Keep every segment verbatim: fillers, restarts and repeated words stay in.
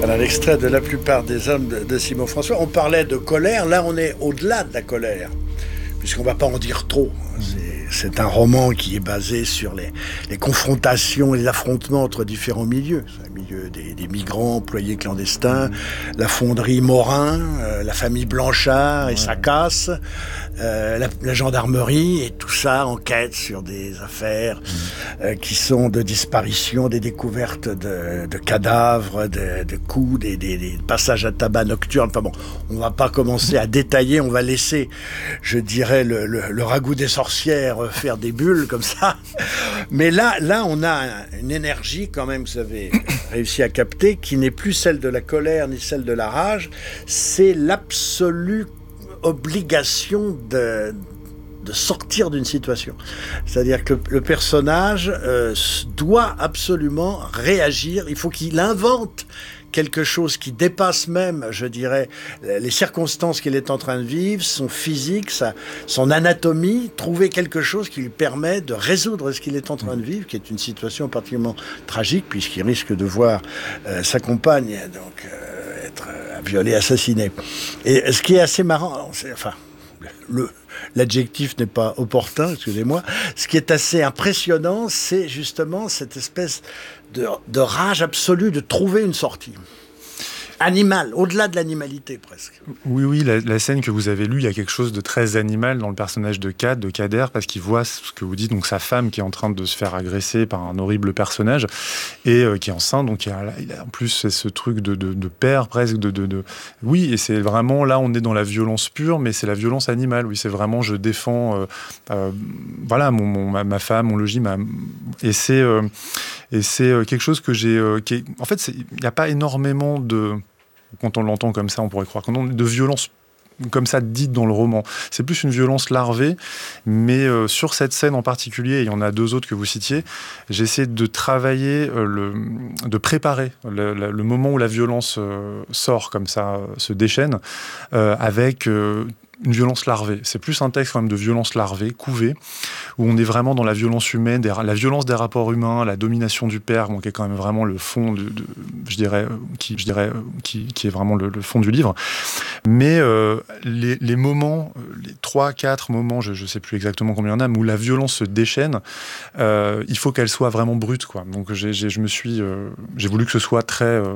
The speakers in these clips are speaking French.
Voilà l'extrait de La plupart des hommes de, de Simon François. On parlait de colère, là on est au-delà de la colère, puisqu'on ne va pas en dire trop. C'est, c'est un roman qui est basé sur les, les confrontations et les affrontements entre différents milieux. C'est le milieu des, des migrants, employés clandestins, mmh. la fonderie Morin, euh, la famille Blanchard et ouais. sa casse, euh, la, la gendarmerie, et tout ça enquête sur des affaires mmh. euh, qui sont de disparition, des découvertes de, de cadavres, de, de coups, des, des, des passages à tabac nocturnes. Enfin bon, on ne va pas commencer à détailler, on va laisser, je dirais, le, le, le ragoût des sorcières faire des bulles comme ça. Mais là, là, on a une énergie quand même que vous avez réussi à capter, qui n'est plus celle de la colère ni celle de la rage. C'est l'absolue obligation de, de sortir d'une situation. C'est-à-dire que le, le personnage euh, doit absolument réagir. Il faut qu'il invente quelque chose qui dépasse même, je dirais, les circonstances qu'il est en train de vivre, son physique, sa, son anatomie, trouver quelque chose qui lui permet de résoudre ce qu'il est en train de vivre, qui est une situation particulièrement tragique, puisqu'il risque de voir euh, sa compagne donc, euh, être euh, violée, assassinée. Et ce qui est assez marrant, c'est, enfin, le... l'adjectif n'est pas opportun, excusez-moi. Ce qui est assez impressionnant, c'est justement cette espèce de, de rage absolue de trouver une sortie. Animal, au-delà de l'animalité presque. Oui, oui, la, la scène que vous avez lue, il y a quelque chose de très animal dans le personnage de Kad, de Kader, parce qu'il voit ce que vous dites, donc sa femme qui est en train de se faire agresser par un horrible personnage, et euh, qui est enceinte, donc il a, il a en plus c'est ce truc de, de, de père presque, de, de, de... Oui, et c'est vraiment, là on est dans la violence pure, mais c'est la violence animale, oui, c'est vraiment, je défends, euh, euh, voilà, mon, mon, ma, ma femme, mon logis, ma... et c'est, euh, et c'est quelque chose que j'ai... Euh, qui est... En fait, il n'y a pas énormément de... Quand on l'entend comme ça, on pourrait croire qu'on a de violence comme ça dite dans le roman. C'est plus une violence larvée, mais euh, sur cette scène en particulier, et il y en a deux autres que vous citiez, j'essaie de travailler, euh, le, de préparer le, le, le moment où la violence euh, sort comme ça, euh, se déchaîne, euh, avec... Euh, une violence larvée. C'est plus un texte quand même de violence larvée, couvée, où on est vraiment dans la violence humaine, des, la violence des rapports humains, la domination du père, bon, qui est quand même vraiment le fond, de, de, je dirais, qui, je dirais, qui, qui est vraiment le, le fond du livre. Mais euh, les, les moments, les trois, quatre moments, je ne sais plus exactement combien il y en a, mais où la violence se déchaîne, euh, il faut qu'elle soit vraiment brute, quoi. Donc j'ai, j'ai, je me suis, euh, j'ai voulu que ce soit très euh,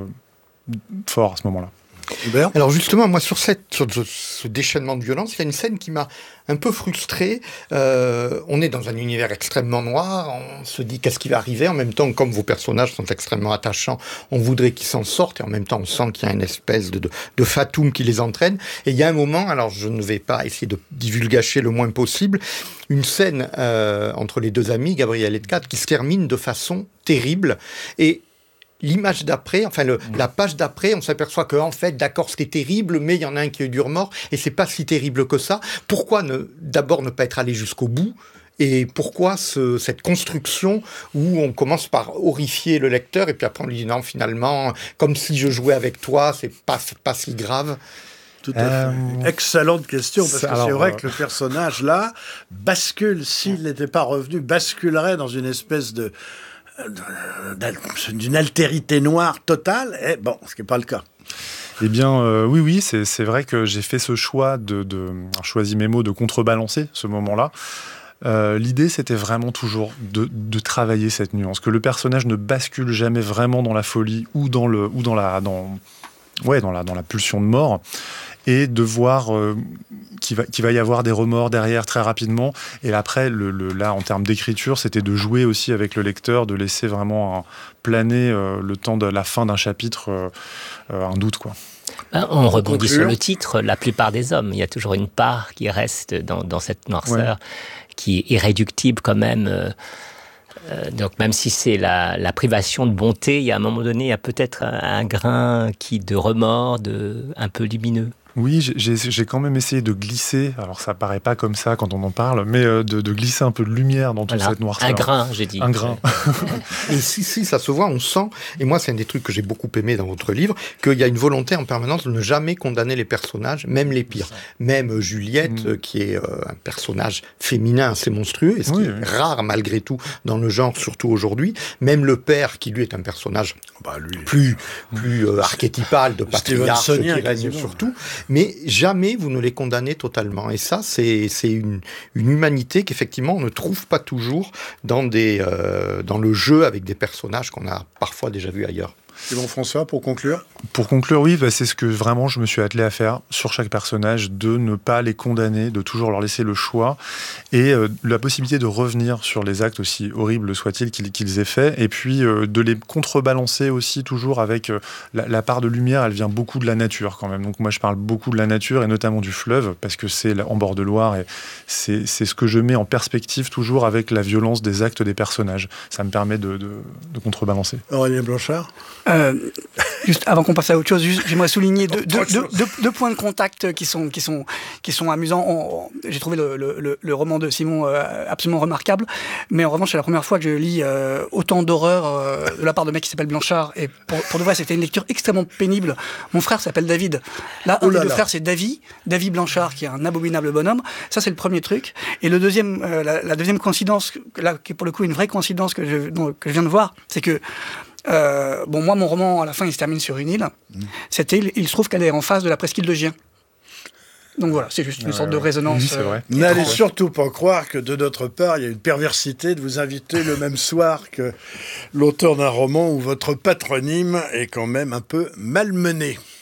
fort à ce moment-là. Alors justement, moi sur, cette, sur ce déchaînement de violence, il y a une scène qui m'a un peu frustré. Euh, on est dans un univers extrêmement noir, on se dit qu'est-ce qui va arriver. En même temps, comme vos personnages sont extrêmement attachants, on voudrait qu'ils s'en sortent, et en même temps on sent qu'il y a une espèce de, de, de fatum qui les entraîne. Et il y a un moment, alors je ne vais pas essayer de divulgacher le moins possible, une scène euh, entre les deux amis, Gabriel et Kad, qui se termine de façon terrible. Et l'image d'après, enfin le, mmh. la page d'après, on s'aperçoit que en fait, d'accord, c'était terrible, mais il y en a un qui a eu du remords, et c'est pas si terrible que ça. Pourquoi ne, d'abord ne pas être allé jusqu'au bout ? Et pourquoi ce, cette construction où on commence par horrifier le lecteur, et puis après on lui dit non, finalement, comme si je jouais avec toi, c'est pas, c'est pas si grave. Tout à euh, fait. Excellente question, parce que alors, c'est vrai euh... que le personnage là bascule, s'il n'était pas revenu, basculerait dans une espèce de d'une altérité noire totale, et bon, ce qui n'est pas le cas. Eh bien, euh, oui, oui, c'est, c'est vrai que j'ai fait ce choix de, de choisi mes mots, de contrebalancer ce moment-là. Euh, l'idée, c'était vraiment toujours de, de travailler cette nuance, que le personnage ne bascule jamais vraiment dans la folie ou dans le, ou dans la, dans, ouais, dans la, dans la pulsion de mort. Et de voir euh, qu'il va, qu'il va y avoir des remords derrière très rapidement. Et après, le, le, là, en termes d'écriture, c'était de jouer aussi avec le lecteur, de laisser vraiment un, planer euh, le temps de la fin d'un chapitre, euh, euh, un doute, quoi. On rebondit sur le titre, La plupart des hommes. Il y a toujours une part qui reste dans, dans cette noirceur, ouais. qui est irréductible quand même. Euh, Euh, donc même si c'est la, la privation de bonté, il y a un moment donné, il y a peut-être un, un grain qui, de remords, de, un peu lumineux. Oui, j'ai, j'ai quand même essayé de glisser, alors ça paraît pas comme ça quand on en parle, mais de, de glisser un peu de lumière dans toute voilà. cette noirceur. Un grain, j'ai dit. Un grain. Et si, si, ça se voit, on sent, et moi c'est un des trucs que j'ai beaucoup aimé dans votre livre, qu'il y a une volonté en permanence de ne jamais condamner les personnages, même les pires. Même Juliette, mmh. qui est euh, un personnage féminin assez monstrueux, et ce oui, qui oui. est rare malgré tout dans le genre, surtout aujourd'hui. Même le père, qui lui est un personnage bah, lui, plus, plus euh, archétypal de patriarche qui règne sur tout, mais jamais vous ne les condamnez totalement. Et ça, c'est, c'est une, une humanité qu'effectivement on ne trouve pas toujours dans, des, euh, dans le jeu avec des personnages qu'on a parfois déjà vus ailleurs. C'est bon, François, pour conclure ? Pour conclure, oui, bah, c'est ce que vraiment je me suis attelé à faire sur chaque personnage, de ne pas les condamner, de toujours leur laisser le choix et euh, la possibilité de revenir sur les actes, aussi horribles soient-ils qu'ils, qu'ils aient faits, et puis euh, de les contrebalancer aussi toujours avec euh, la, la part de lumière, elle vient beaucoup de la nature quand même. Donc moi je parle beaucoup de la nature et notamment du fleuve, parce que c'est en bord de Loire et c'est, c'est ce que je mets en perspective toujours avec la violence des actes des personnages. Ça me permet de, de, de contrebalancer. Aurélien Blanchard ? Euh, juste avant qu'on passe à autre chose, juste, j'aimerais souligner deux, deux, deux, deux, deux points de contact qui sont, qui sont, qui sont amusants. On, j'ai trouvé le, le, le roman de Simon euh, absolument remarquable, mais en revanche, c'est la première fois que je lis euh, autant d'horreur euh, de la part de mec qui s'appelle Blanchard, et pour, pour de vrai, c'était une lecture extrêmement pénible. Mon frère s'appelle David. Là, un oh là des deux là. frères, c'est David, David Blanchard, qui est un abominable bonhomme. Ça, c'est le premier truc. Et le deuxième, euh, la, la deuxième coïncidence, là, qui est pour le coup une vraie coïncidence que je, donc, que je viens de voir, c'est que Euh, bon, moi, mon roman, à la fin, il se termine sur une île. Mmh. Cette île, il se trouve qu'elle est en face de la presqu'île de Gien. Donc voilà, c'est juste une euh, sorte de résonance. Oui, c'est vrai. Euh, N'allez surtout pas croire que de notre part, il y a une perversité de vous inviter le même soir que l'auteur d'un roman où votre patronyme est quand même un peu malmené.